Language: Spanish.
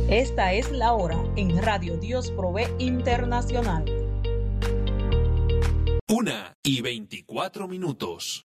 Esta es la hora en Radio Dios Provee Internacional. 1:24.